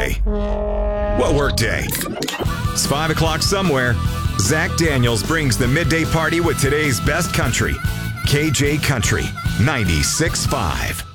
workday. What workday? It's 5 o'clock somewhere. Zach Daniels brings the midday party with today's best country. KJ Country 96.5.